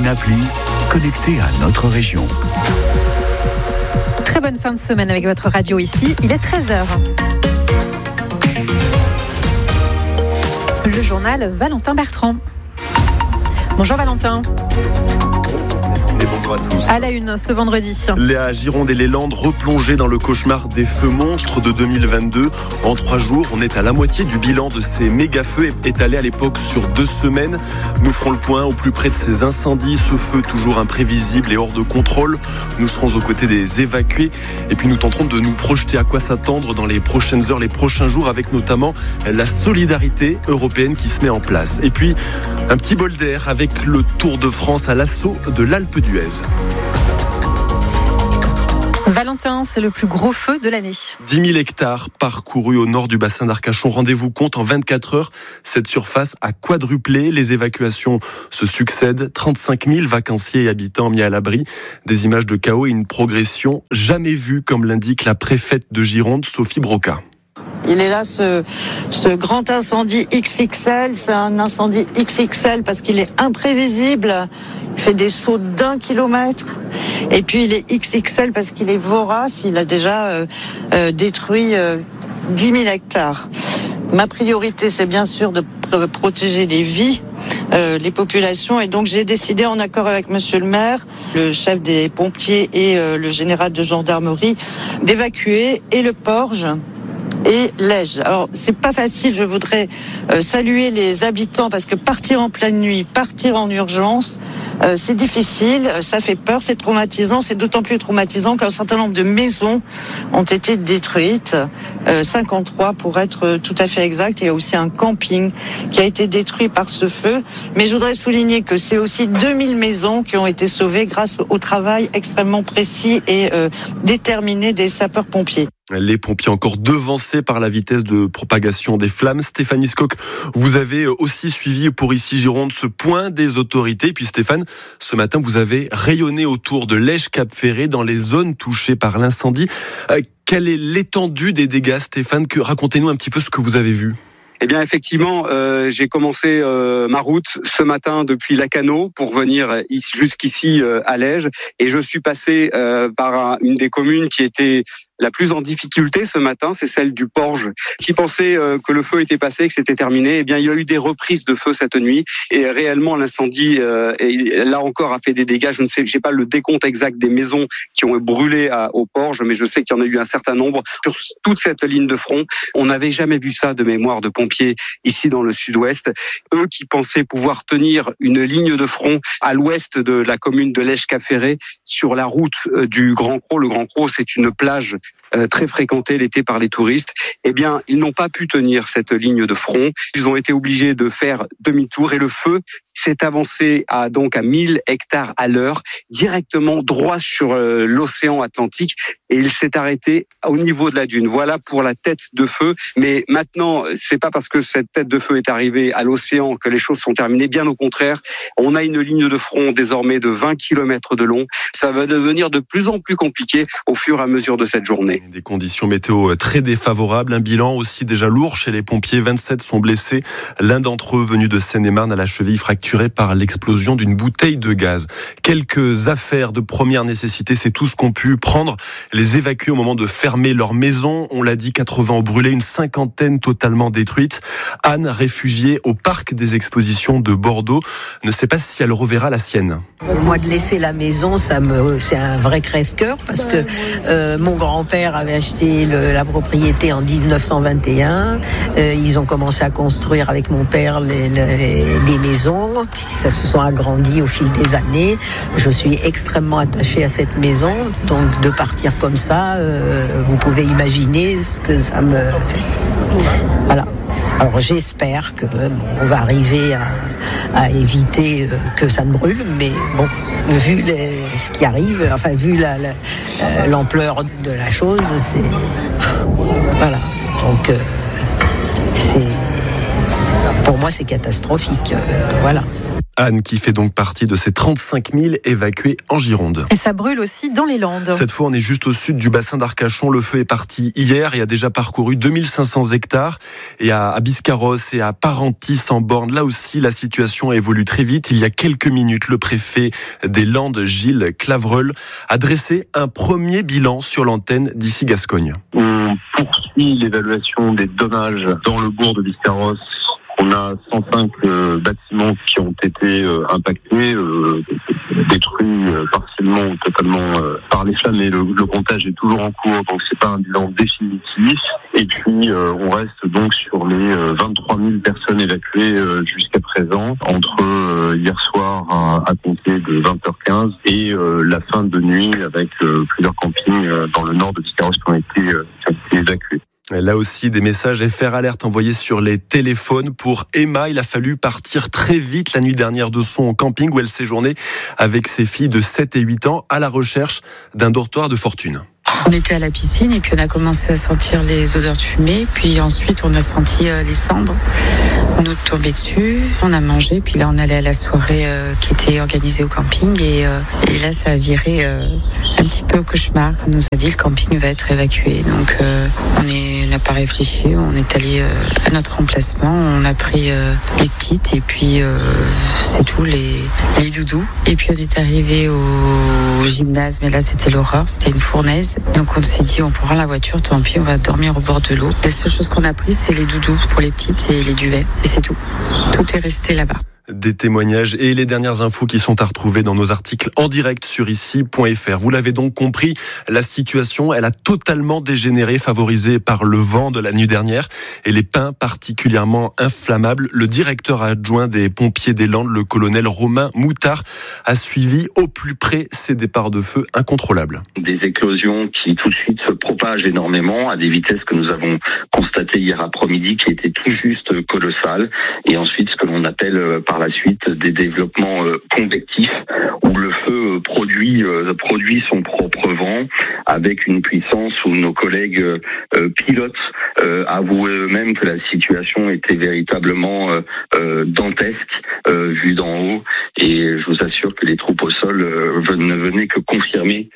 une appli connectée à notre région. Très bonne fin de semaine avec votre radio ici. Il est 13h. Le journal Valentin Bertrand. Bonjour Valentin. Et bonjour à tous. À la une ce vendredi. La Gironde et les Landes replongées dans le cauchemar des feux monstres de 2022. En 3 jours, on est à la moitié du bilan de ces méga-feux étalés à l'époque sur 2 semaines. Nous ferons le point au plus près de ces incendies. Ce feu toujours imprévisible et hors de contrôle. Nous serons aux côtés des évacués. Et puis nous tenterons de nous projeter à quoi s'attendre dans les prochaines heures, les prochains jours, avec notamment la solidarité européenne qui se met en place. Et puis, un petit bol d'air avec le Tour de France à l'assaut de l'Alpe d'Huez. Valentin, c'est le plus gros feu de l'année. 10 000 hectares parcourus au nord du bassin d'Arcachon. Rendez-vous compte, en 24 heures, cette surface a quadruplé. Les évacuations se succèdent. 35 000 vacanciers et habitants mis à l'abri. Des images de chaos et une progression jamais vue, comme l'indique la préfète de Gironde, Sophie Broca. Il est là, ce grand incendie XXL. C'est un incendie XXL parce qu'il est imprévisible. Il fait des sauts d'1 kilomètre. Et puis il est XXL parce qu'il est vorace. Il a déjà détruit 10 000 hectares. Ma priorité, c'est bien sûr de protéger les vies, les populations. Et donc j'ai décidé, en accord avec monsieur le maire, le chef des pompiers et le général de gendarmerie, d'évacuer et le Porge et l'Ège. Alors, c'est pas facile, je voudrais saluer les habitants parce que partir en pleine nuit, partir en urgence, c'est difficile, ça fait peur, c'est traumatisant, c'est d'autant plus traumatisant qu'un certain nombre de maisons ont été détruites, 53 pour être tout à fait exact. Il y a aussi un camping qui a été détruit par ce feu, mais je voudrais souligner que c'est aussi 2000 maisons qui ont été sauvées grâce au travail extrêmement précis et déterminé des sapeurs-pompiers. Les pompiers encore devancés par la vitesse de propagation des flammes. Stéphanie Skock, vous avez aussi suivi pour Ici Gironde ce point des autorités. Et puis Stéphane, ce matin, vous avez rayonné autour de l'Ège-Cap-Ferré dans les zones touchées par l'incendie. Quelle est l'étendue des dégâts, Stéphane? Racontez-nous un petit peu ce que vous avez vu. Eh bien, effectivement, j'ai commencé ma route ce matin depuis Lacanau pour venir jusqu'ici à l'Ège, et je suis passé par une des communes qui était la plus en difficulté ce matin, c'est celle du Porge, qui pensait que le feu était passé, que c'était terminé. Eh bien, il y a eu des reprises de feu cette nuit, et réellement l'incendie, là encore, a fait des dégâts. Je ne sais, j'ai pas le décompte exact des maisons qui ont brûlé au Porge, mais je sais qu'il y en a eu un certain nombre sur toute cette ligne de front. On n'avait jamais vu ça de mémoire de pompiers ici dans le sud-ouest. Eux qui pensaient pouvoir tenir une ligne de front à l'ouest de la commune de l'Ège-Cap-Ferré sur la route du Grand Cros. Le Grand Cros, c'est une plage très fréquentée l'été par les touristes. Eh bien, ils n'ont pas pu tenir cette ligne de front. Ils ont été obligés de faire demi-tour, et le feu s'est avancé à 1000 hectares à l'heure, directement droit sur l'océan Atlantique, et il s'est arrêté au niveau de la dune. Voilà pour la tête de feu. Mais maintenant, c'est pas parce que cette tête de feu est arrivée à l'océan que les choses sont terminées. Bien au contraire, on a une ligne de front désormais de 20 km de long. Ça va devenir de plus en plus compliqué au fur et à mesure de cette journée. Des conditions météo très défavorables, un bilan aussi déjà lourd chez les pompiers. 27 sont blessés. L'un d'entre eux, venu de Seine-et-Marne, à la cheville fracturée par l'explosion d'une bouteille de gaz. Quelques affaires de première nécessité, c'est tout ce qu'ont pu prendre les évacués au moment de fermer leur maison. On l'a dit, 80 ont brûlé, une cinquantaine totalement détruite. Anne, réfugiée au parc des expositions de Bordeaux, ne sait pas si elle reverra la sienne. Moi, de laisser la maison, c'est un vrai crève-cœur, parce que mon grand-père avait acheté la propriété en 1921. Ils ont commencé à construire avec mon père des maisons, ça se sont agrandies au fil des années. Je suis extrêmement attachée à cette maison, donc de partir comme ça, vous pouvez imaginer ce que ça me fait. Voilà. Alors j'espère que on va arriver à éviter que ça ne brûle, mais bon, vu ce qui arrive, enfin vu l'ampleur de la chose, c'est voilà. Donc pour moi c'est catastrophique, voilà. Anne qui fait donc partie de ces 35 000 évacués en Gironde. Et ça brûle aussi dans les Landes. Cette fois, on est juste au sud du bassin d'Arcachon. Le feu est parti hier et a déjà parcouru 2500 hectares. Et à Biscarrosse et à Parentis en Borne, là aussi, la situation évolue très vite. Il y a quelques minutes, le préfet des Landes, Gilles Clavreul, a dressé un premier bilan sur l'antenne d'ici Gascogne. On poursuit l'évaluation des dommages dans le bourg de Biscarrosse. On a 105 bâtiments qui ont été impactés, détruits partiellement ou totalement par les flammes, et le comptage est toujours en cours, donc c'est pas un bilan définitif. Et puis on reste donc sur les 23 000 personnes évacuées jusqu'à présent, entre hier soir à compter de 20h15 et la fin de nuit, avec plusieurs campings dans le nord de Biscarrosse qui ont été évacués. Là aussi, des messages FR Alert envoyés sur les téléphones. Pour Emma, il a fallu partir très vite la nuit dernière de son camping où elle séjournait avec ses filles de 7 et 8 ans à la recherche d'un dortoir de fortune. On était à la piscine et puis on a commencé à sentir les odeurs de fumée. Puis ensuite, on a senti les cendres nous tomber dessus. On a mangé, puis là, on allait à la soirée qui était organisée au camping. Et là, ça a viré un petit peu au cauchemar. On nous a dit le camping va être évacué. Donc, on n'a pas réfléchi. On est allé à notre emplacement. On a pris les petites et puis c'est tout, les doudous. Et puis, on est arrivé au gymnase. Mais là, c'était l'horreur. C'était une fournaise. Donc on s'est dit, on prend la voiture, tant pis, on va dormir au bord de l'eau. La seule chose qu'on a prise, c'est les doudous pour les petites et les duvets. Et c'est tout. Tout est resté là-bas. Des témoignages et les dernières infos qui sont à retrouver dans nos articles en direct sur ici.fr. Vous l'avez donc compris, la situation, elle a totalement dégénéré, favorisée par le vent de la nuit dernière et les pins particulièrement inflammables. Le directeur adjoint des pompiers des Landes, le colonel Romain Moutard, a suivi au plus près ces départs de feu incontrôlables. Des éclosions qui tout de suite se propagent énormément à des vitesses que nous avons constatées hier après-midi, qui étaient tout juste colossales. Et ensuite, ce que l'on appelle par la suite des développements convectifs où le feu produit son propre vent avec une puissance où nos collègues pilotes avouaient eux-mêmes que la situation était véritablement dantesque vue d'en haut, et je vous assure que les troupes au sol ne venaient que confirmer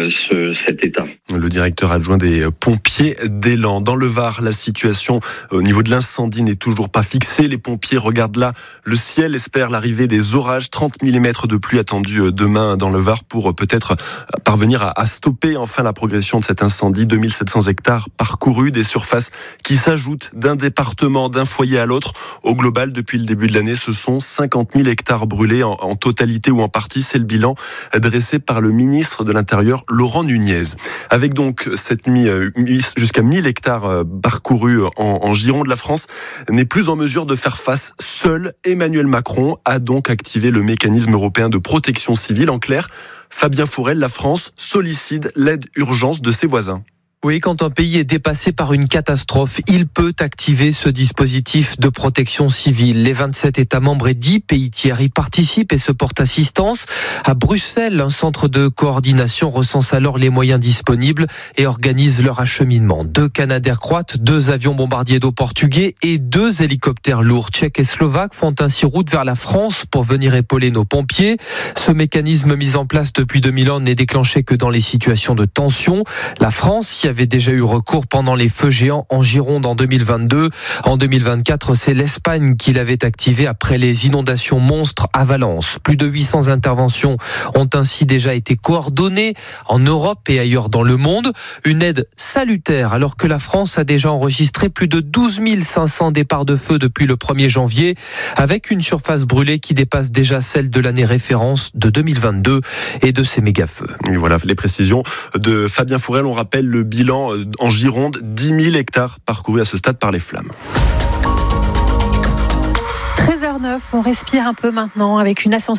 cet état. Le directeur adjoint des pompiers des Landes. Dans le Var, la situation au niveau de l'incendie n'est toujours pas fixée. Les pompiers regardent là le ciel, espèrent l'arrivée des orages. 30 mm de pluie attendue demain dans le Var pour peut-être parvenir à stopper enfin la progression de cet incendie. 2700 hectares parcourus, des surfaces qui s'ajoutent d'un département, d'un foyer à l'autre. Au global, depuis le début de l'année, ce sont 50 000 hectares brûlés en totalité ou en partie. C'est le bilan dressé par le ministre de l'Intérieur, Laurent Nunez. Avec donc cette nuit jusqu'à 1000 hectares parcourus en Gironde, la France n'est plus en mesure de faire face seul. Emmanuel Macron a donc activé le mécanisme européen de protection civile. En clair, Fabien Fourel, la France sollicite l'aide urgence de ses voisins. Oui, quand un pays est dépassé par une catastrophe, il peut activer ce dispositif de protection civile. Les 27 États membres et 10 pays tiers y participent et se portent assistance. À Bruxelles, un centre de coordination recense alors les moyens disponibles et organise leur acheminement. 2 Canadair croates, 2 avions bombardiers d'eau portugais et 2 hélicoptères lourds tchèques et slovaques font ainsi route vers la France pour venir épauler nos pompiers. Ce mécanisme mis en place depuis 2000 ans n'est déclenché que dans les situations de tension. La France y avait déjà eu recours pendant les feux géants en Gironde en 2022. En 2024, c'est l'Espagne qui l'avait activé après les inondations monstres à Valence. Plus de 800 interventions ont ainsi déjà été coordonnées en Europe et ailleurs dans le monde. Une aide salutaire alors que la France a déjà enregistré plus de 12 500 départs de feu depuis le 1er janvier, avec une surface brûlée qui dépasse déjà celle de l'année référence de 2022 et de ces méga-feux. Et voilà les précisions de Fabien Fourel. On rappelle le bilan en Gironde, 10 000 hectares parcourus à ce stade par les flammes. 13h09, on respire un peu maintenant avec une ascension en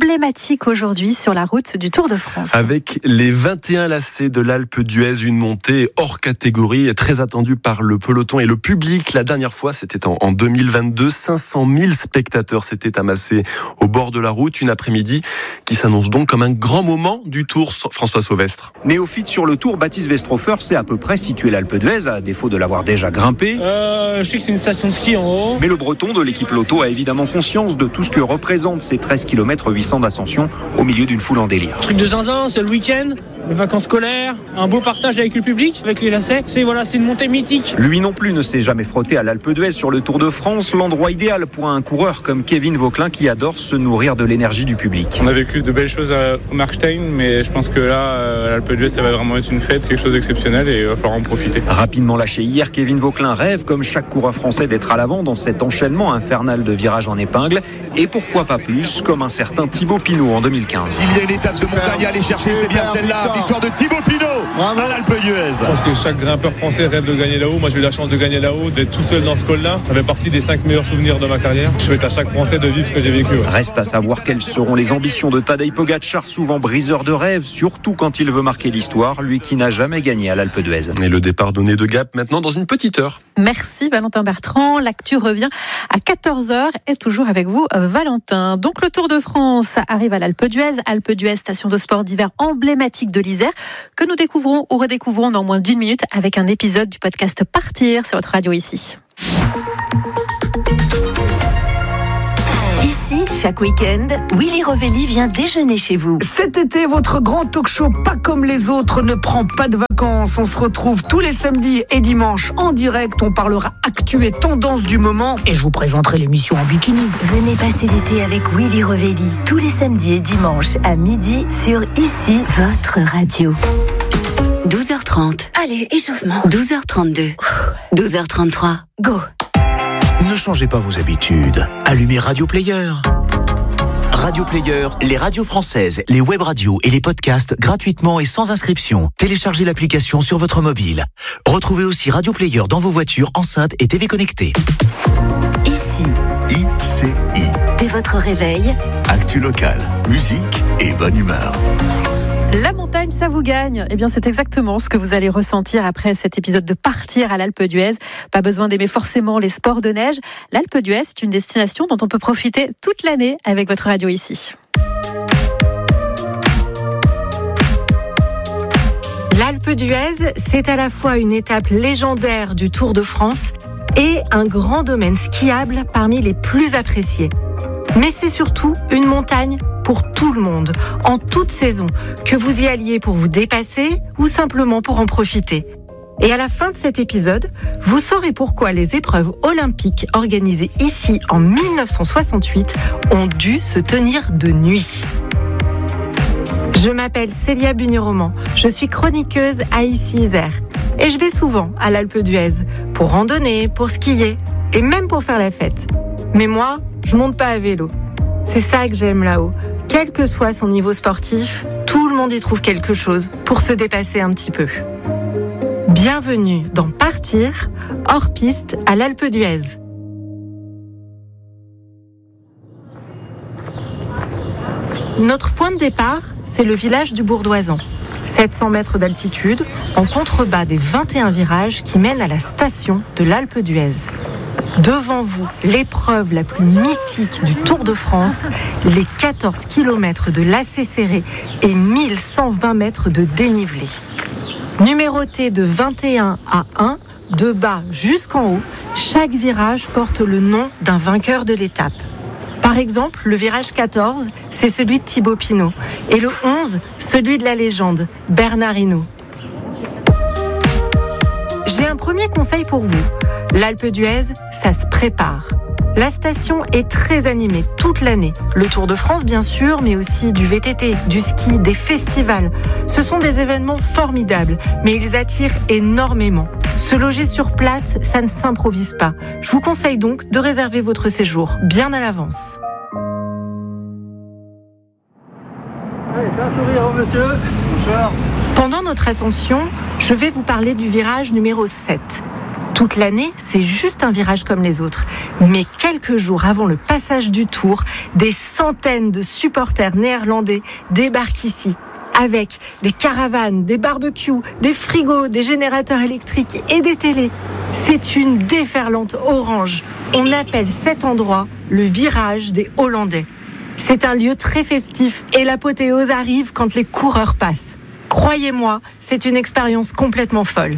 emblématique aujourd'hui sur la route du Tour de France. Avec les 21 lacets de l'Alpe d'Huez, une montée hors catégorie, très attendue par le peloton et le public. La dernière fois, c'était en 2022. 500 000 spectateurs s'étaient amassés au bord de la route. Une après-midi qui s'annonce donc comme un grand moment du Tour. François Sauvestre. Néophyte sur le Tour, Baptiste Westrhofer sait à peu près situer l'Alpe d'Huez, à défaut de l'avoir déjà grimpé. Je sais que c'est une station de ski en haut. Mais le Breton de l'équipe Lotto a évidemment conscience de tout ce que représentent ces 13 km 800 d'ascension au milieu d'une foule en délire. Truc de zinzin, c'est le week-end, les vacances scolaires, un beau partage avec le public, avec les lacets. C'est une montée mythique. Lui non plus ne s'est jamais frotté à l'Alpe d'Huez sur le Tour de France, l'endroit idéal pour un coureur comme Kevin Vauquelin qui adore se nourrir de l'énergie du public. On a vécu de belles choses au Markstein, mais je pense que là, l'Alpe d'Huez, ça va vraiment être une fête, quelque chose d'exceptionnel et il va falloir en profiter. Rapidement lâché hier, Kevin Vauquelin rêve, comme chaque coureur français, d'être à l'avant dans cet enchaînement infernal de virages en épingle et pourquoi pas plus, comme un certain Thibaut Pinot en 2015. Il y a une étape de montagne à aller chercher, c'est bien celle-là, victoire de Thibaut Pinot à l'Alpe d'Huez. Je pense que chaque grimpeur français rêve de gagner là-haut. Moi, j'ai eu la chance de gagner là-haut, d'être tout seul dans ce col-là. Ça fait partie des 5 meilleurs souvenirs de ma carrière. Je souhaite à chaque Français de vivre ce que j'ai vécu. Reste à savoir quelles seront les ambitions de Tadej Pogačar, souvent briseur de rêves, surtout quand il veut marquer l'histoire, lui qui n'a jamais gagné à l'Alpe d'Huez. Et le départ donné de Gap maintenant dans une petite heure. Merci Valentin Bertrand. L'actu revient à 14h et toujours avec vous Valentin. Donc le Tour de France arrive à l'Alpe d'Huez. Alpe d'Huez, station de sport d'hiver emblématique de l'Isère, que nous découvrons ou redécouvrons dans moins d'1 minute avec un épisode du podcast Partir sur votre radio ici. Ici, chaque week-end, Willy Revelli vient déjeuner chez vous. Cet été, votre grand talk-show pas comme les autres ne prend pas de vacances. On se retrouve tous les samedis et dimanches en direct. On parlera actu et tendance du moment et je vous présenterai l'émission en bikini. Venez passer l'été avec Willy Revelli tous les samedis et dimanches à midi sur Ici, votre radio. 12h30. Allez, échauffement. 12h32. 12h33. Go. Ne changez pas vos habitudes. Allumez Radio Player. Radio Player, les radios françaises, les web radios et les podcasts gratuitement et sans inscription. Téléchargez l'application sur votre mobile. Retrouvez aussi Radio Player dans vos voitures, enceintes et TV connectées. Ici. ICI. Dès votre réveil. Actu locale, musique et bonne humeur. La montagne, ça vous gagne. Eh bien, c'est exactement ce que vous allez ressentir après cet épisode de Partir à l'Alpe d'Huez. Pas besoin d'aimer forcément les sports de neige. L'Alpe d'Huez est une destination dont on peut profiter toute l'année avec votre radio ici. L'Alpe d'Huez, c'est à la fois une étape légendaire du Tour de France et un grand domaine skiable parmi les plus appréciés. Mais c'est surtout une montagne pour tout le monde, en toute saison, que vous y alliez pour vous dépasser ou simplement pour en profiter. Et à la fin de cet épisode, vous saurez pourquoi les épreuves olympiques organisées ici en 1968 ont dû se tenir de nuit. Je m'appelle Célia Bugny-Roman, je suis chroniqueuse à Ici Isère. Et je vais souvent à l'Alpe d'Huez pour randonner, pour skier et même pour faire la fête. Mais moi, je monte pas à vélo. C'est ça que j'aime là-haut. Quel que soit son niveau sportif, tout le monde y trouve quelque chose pour se dépasser un petit peu. Bienvenue dans Partir, hors piste à l'Alpe d'Huez. Notre point de départ, c'est le village du Bourdoisan. 700 mètres d'altitude, en contrebas des 21 virages qui mènent à la station de l'Alpe d'Huez. Devant vous, l'épreuve la plus mythique du Tour de France, les 14 km de lacets serrés et 1120 mètres de dénivelé. Numéroté de 21 à 1, de bas jusqu'en haut, chaque virage porte le nom d'un vainqueur de l'étape. Par exemple, le virage 14, c'est celui de Thibaut Pinot, et le 11, celui de la légende, Bernard Hinault. J'ai un premier conseil pour vous. L'Alpe d'Huez, ça se prépare. La station est très animée toute l'année. Le Tour de France, bien sûr, mais aussi du VTT, du ski, des festivals. Ce sont des événements formidables, mais ils attirent énormément. Se loger sur place, ça ne s'improvise pas. Je vous conseille donc de réserver votre séjour bien à l'avance. Allez, fais un sourire au monsieur. Bonjour. Pendant notre ascension, je vais vous parler du virage numéro 7. Toute l'année, c'est juste un virage comme les autres. Mais quelques jours avant le passage du Tour, des centaines de supporters néerlandais débarquent ici. Avec des caravanes, des barbecues, des frigos, des générateurs électriques et des télés. C'est une déferlante orange. On appelle cet endroit le virage des Hollandais. C'est un lieu très festif et l'apothéose arrive quand les coureurs passent. Croyez-moi, c'est une expérience complètement folle.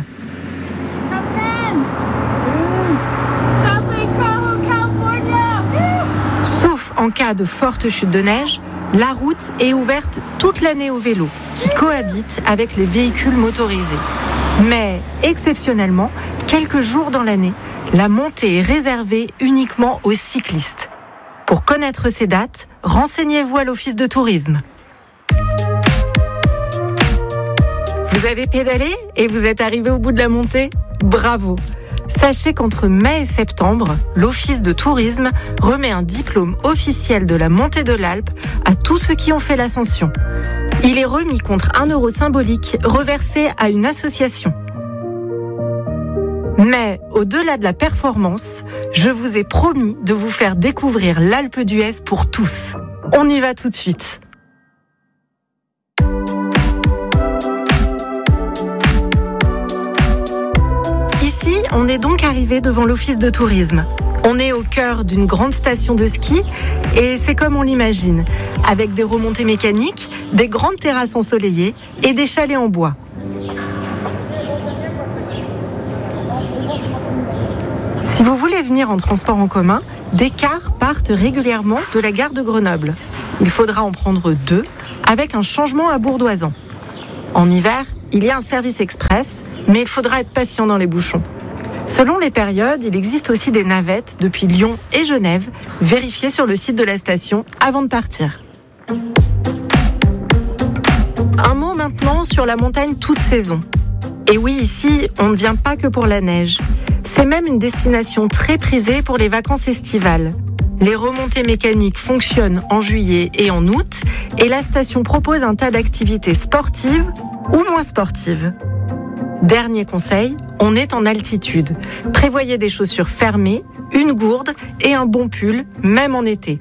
Sauf en cas de forte chute de neige, la route est ouverte toute l'année aux vélos, qui cohabitent avec les véhicules motorisés. Mais, exceptionnellement, quelques jours dans l'année, la montée est réservée uniquement aux cyclistes. Pour connaître ces dates, renseignez-vous à l'Office de tourisme. Vous avez pédalé et vous êtes arrivé au bout de la montée ? Bravo ! Sachez qu'entre mai et septembre, l'Office de tourisme remet un diplôme officiel de la montée de l'Alpe à tous ceux qui ont fait l'ascension. Il est remis contre 1 € symbolique reversé à une association. Mais au-delà de la performance, je vous ai promis de vous faire découvrir l'Alpe d'Huez pour tous. On y va tout de suite. Ici, on est donc arrivé devant l'Office de tourisme. On est au cœur d'une grande station de ski et c'est comme on l'imagine, avec des remontées mécaniques, des grandes terrasses ensoleillées et des chalets en bois. Si vous voulez venir en transport en commun, des cars partent régulièrement de la gare de Grenoble. Il faudra en prendre 2 avec un changement à Bourdoisan. En hiver, il y a un service express, mais il faudra être patient dans les bouchons. Selon les périodes, il existe aussi des navettes depuis Lyon et Genève, vérifiées sur le site de la station avant de partir. Un mot maintenant sur la montagne toute saison. Et oui, ici, on ne vient pas que pour la neige. C'est même une destination très prisée pour les vacances estivales. Les remontées mécaniques fonctionnent en juillet et en août, et la station propose un tas d'activités sportives ou moins sportives. Dernier conseil, on est en altitude. Prévoyez des chaussures fermées, une gourde et un bon pull, même en été.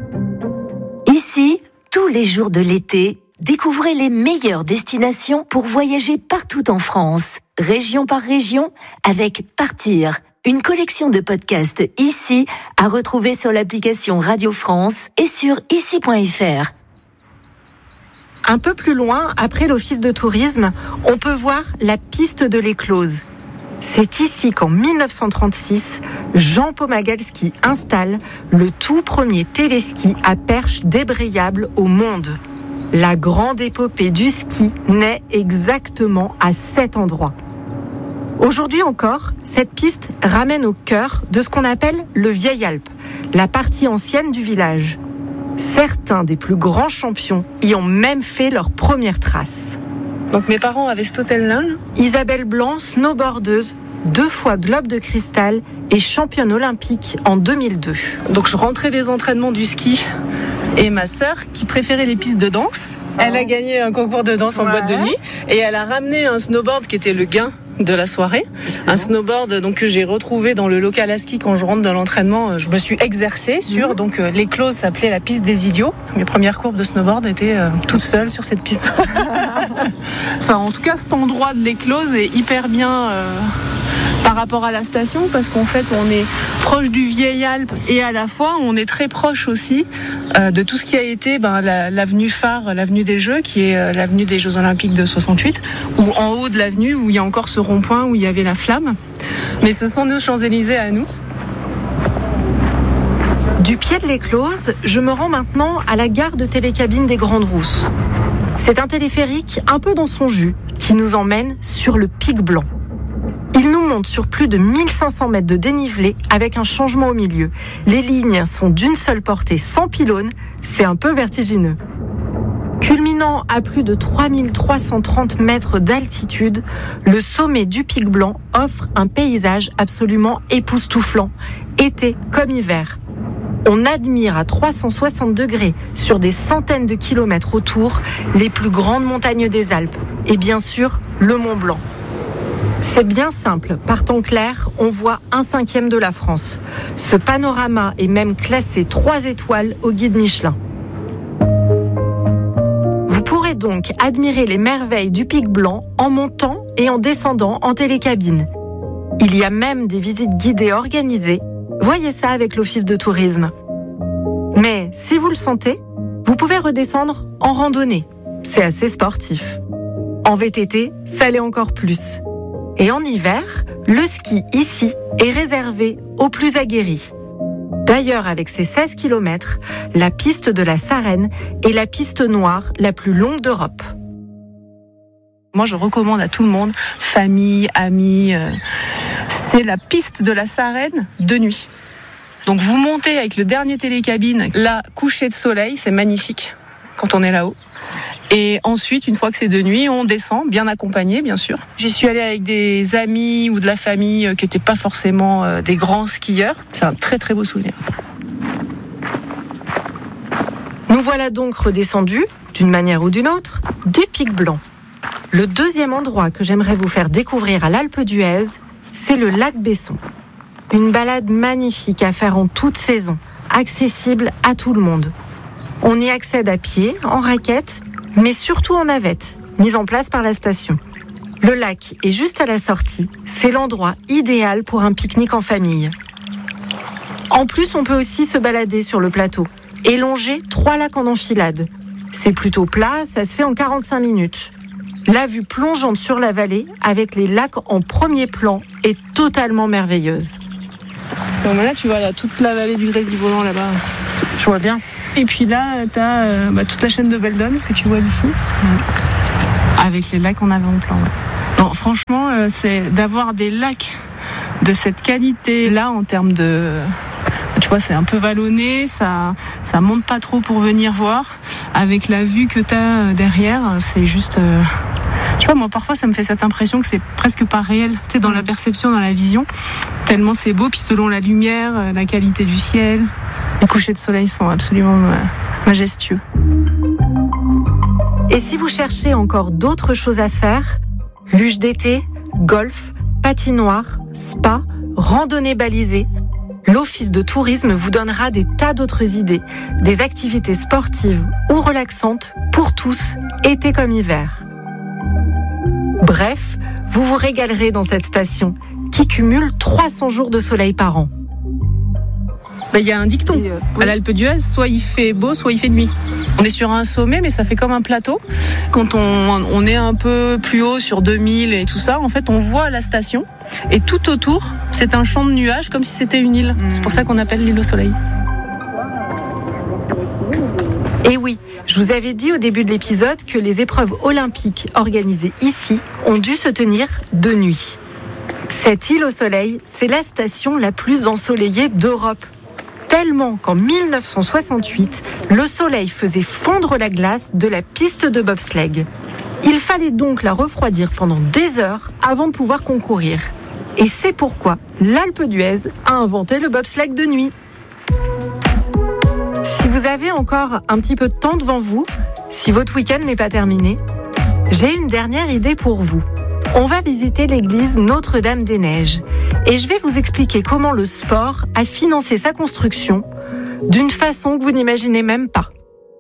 Ici, tous les jours de l'été, découvrez les meilleures destinations pour voyager partout en France, région par région, avec Partir, une collection de podcasts ici à retrouver sur l'application Radio France et sur ici.fr. Un peu plus loin, après l'Office de tourisme, on peut voir la piste de l'Éclose. C'est ici qu'en 1936, Jean Pomagalski installe le tout premier téléski à perche débrayable au monde. La grande épopée du ski naît exactement à cet endroit. Aujourd'hui encore, cette piste ramène au cœur de ce qu'on appelle le Vieil Alpe, la partie ancienne du village. Certains des plus grands champions y ont même fait leur première trace. Donc mes parents avaient cet hôtel-là. Isabelle Blanc, snowboardeuse, 2 fois globe de cristal et championne olympique en 2002. Donc je rentrais des entraînements du ski et ma sœur, qui préférait les pistes de danse, elle a gagné un concours de danse en boîte de nuit et elle a ramené un snowboard qui était le gain de la soirée. Un snowboard donc, que j'ai retrouvé dans le local à ski quand je rentre de l'entraînement. Je me suis exercée sur, donc l'Éclose s'appelait la piste des idiots. Mes premières courbes de snowboard étaient toute seule sur cette piste. Enfin, en tout cas, cet endroit de l'Éclose est hyper bien par rapport à la station parce qu'en fait, on est proche du Vieil Alpe et à la fois, on est très proche aussi de tout ce qui a été l'avenue phare, l'avenue des Jeux, qui est l'avenue des Jeux Olympiques de 68, ou en haut de l'avenue où il y a encore ce rond-point où il y avait la flamme. Mais ce sont nos Champs-Élysées à nous. Du pied de l'Éclose, je me rends maintenant à la gare de télécabine des Grandes Rousses. C'est un téléphérique un peu dans son jus qui nous emmène sur le Pic Blanc. Il nous monte sur plus de 1500 mètres de dénivelé avec un changement au milieu. Les lignes sont d'une seule portée sans pylône, c'est un peu vertigineux. Culminant à plus de 3330 mètres d'altitude, le sommet du Pic Blanc offre un paysage absolument époustouflant, été comme hiver. On admire à 360 degrés sur des centaines de kilomètres autour les plus grandes montagnes des Alpes et bien sûr le Mont Blanc. C'est bien simple. Par temps clair, on voit 1/5 de la France. Ce panorama est même classé 3 étoiles au guide Michelin. Vous pourrez donc admirer les merveilles du Pic Blanc en montant et en descendant en télécabine. Il y a même des visites guidées organisées. Voyez ça avec l'Office de tourisme. Mais si vous le sentez, vous pouvez redescendre en randonnée. C'est assez sportif. En VTT, ça l'est encore plus. Et en hiver, le ski ici est réservé aux plus aguerris. D'ailleurs, avec ses 16 km, la piste de la Sarenne est la piste noire la plus longue d'Europe. Moi, je recommande à tout le monde, famille, amis, c'est la piste de la Sarenne de nuit. Donc vous montez avec le dernier télécabine, là, coucher de soleil, c'est magnifique quand on est là-haut. Et ensuite, une fois que c'est de nuit, on descend, bien accompagné, bien sûr. J'y suis allée avec des amis ou de la famille qui n'étaient pas forcément des grands skieurs. C'est un très très beau souvenir. Nous voilà donc redescendus, d'une manière ou d'une autre, du Pic Blanc. Le deuxième endroit que j'aimerais vous faire découvrir à l'Alpe d'Huez, c'est le lac Besson. Une balade magnifique à faire en toute saison, accessible à tout le monde. On y accède à pied, en raquette, mais surtout en navette, mise en place par la station. Le lac est juste à la sortie, c'est l'endroit idéal pour un pique-nique en famille. En plus, on peut aussi se balader sur le plateau et longer 3 lacs en enfilade. C'est plutôt plat, ça se fait en 45 minutes. La vue plongeante sur la vallée, avec les lacs en premier plan, est totalement merveilleuse. Donc là, tu vois, là, toute la vallée du Grésivaudan là-bas. Je vois bien. Et puis là, tu as toute la chaîne de Beldon que tu vois d'ici. Avec les lacs en avant-plan. Ouais. Non, franchement, c'est d'avoir des lacs de cette qualité-là en termes de... Tu vois, c'est un peu vallonné, ça monte pas trop pour venir voir. Avec la vue que tu as derrière, c'est juste... Tu vois, moi, parfois, ça me fait cette impression que c'est presque pas réel, tu sais, dans la perception, dans la vision. Tellement c'est beau, puis selon la lumière, la qualité du ciel, les couchers de soleil sont absolument majestueux. Et si vous cherchez encore d'autres choses à faire, luge d'été, golf, patinoire, spa, randonnée balisée, l'Office de tourisme vous donnera des tas d'autres idées, des activités sportives ou relaxantes pour tous, été comme hiver. Bref, vous vous régalerez dans cette station qui cumule 300 jours de soleil par an. Il y a un dicton à l'Alpe d'Huez, soit il fait beau, soit il fait nuit. On est sur un sommet, mais ça fait comme un plateau. Quand on est un peu plus haut, sur 2000 et tout ça, en fait, on voit la station. Et tout autour, c'est un champ de nuages, comme si c'était une île. C'est pour ça qu'on appelle l'île au soleil. Et oui, je vous avais dit au début de l'épisode que les épreuves olympiques organisées ici ont dû se tenir de nuit. Cette île au soleil, c'est la station la plus ensoleillée d'Europe. Tellement qu'en 1968, le soleil faisait fondre la glace de la piste de bobsleigh. Il fallait donc la refroidir pendant des heures avant de pouvoir concourir. Et c'est pourquoi l'Alpe d'Huez a inventé le bobsleigh de nuit. Si vous avez encore un petit peu de temps devant vous, si votre week-end n'est pas terminé, j'ai une dernière idée pour vous. On va visiter l'église Notre-Dame-des-Neiges et je vais vous expliquer comment le sport a financé sa construction d'une façon que vous n'imaginez même pas.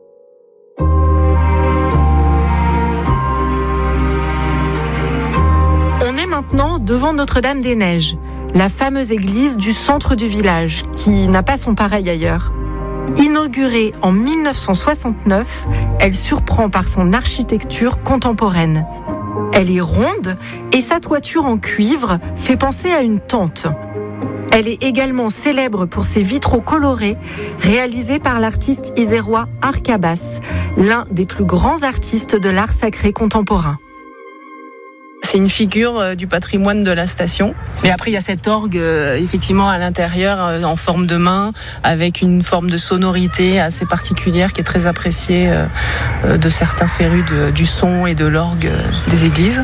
On est maintenant devant Notre-Dame-des-Neiges, la fameuse église du centre du village qui n'a pas son pareil ailleurs. Inaugurée en 1969, elle surprend par son architecture contemporaine. Elle est ronde et sa toiture en cuivre fait penser à une tente. Elle est également célèbre pour ses vitraux colorés réalisés par l'artiste isérois Arcabas, l'un des plus grands artistes de l'art sacré contemporain. C'est une figure du patrimoine de la station. Mais après, il y a cet orgue, effectivement, à l'intérieur, en forme de main, avec une forme de sonorité assez particulière qui est très appréciée de certains férus du son et de l'orgue des églises.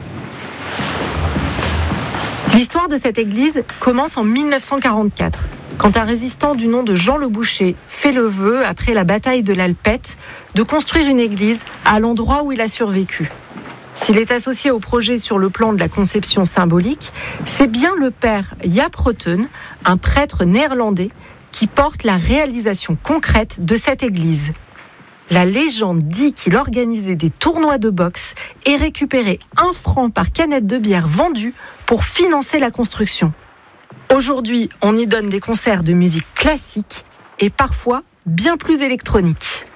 L'histoire de cette église commence en 1944. quand un résistant du nom de Jean le Boucher fait le vœu, après la bataille de l'Alpette, de construire une église à l'endroit où il a survécu. S'il est associé au projet sur le plan de la conception symbolique, c'est bien le père Jaap Rotten, un prêtre néerlandais, qui porte la réalisation concrète de cette église. La légende dit qu'il organisait des tournois de boxe et récupérait 1 franc par canette de bière vendue pour financer la construction. Aujourd'hui, on y donne des concerts de musique classique et parfois bien plus électronique.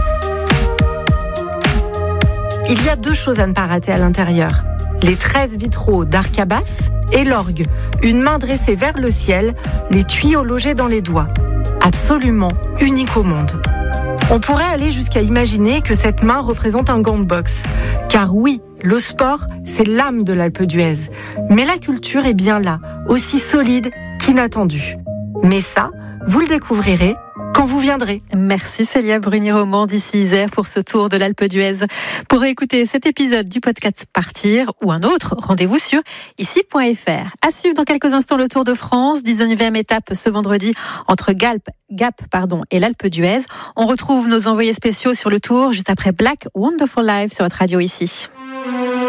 Il y a 2 choses à ne pas rater à l'intérieur. Les 13 vitraux d'Arcabas et l'orgue, une main dressée vers le ciel, les tuyaux logés dans les doigts. Absolument unique au monde. On pourrait aller jusqu'à imaginer que cette main représente un gant de boxe. Car oui, le sport, c'est l'âme de l'Alpe d'Huez. Mais la culture est bien là, aussi solide qu'inattendue. Mais ça, vous le découvrirez quand vous viendrez. Merci Célia Bruni-Romand d'ici Isère pour ce tour de l'Alpe d'Huez. Pour écouter cet épisode du podcast Partir ou un autre, rendez-vous sur ici.fr. À suivre dans quelques instants le Tour de France, 19e étape ce vendredi entre Gap et l'Alpe d'Huez. On retrouve nos envoyés spéciaux sur le Tour juste après Black Wonderful Life sur votre radio ici.